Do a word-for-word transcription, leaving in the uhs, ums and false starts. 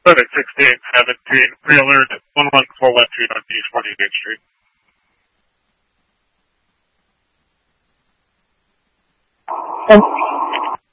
Clinic sixty-eight seventeen, pre-alert one one four one two Northeast forty-eighth Street. And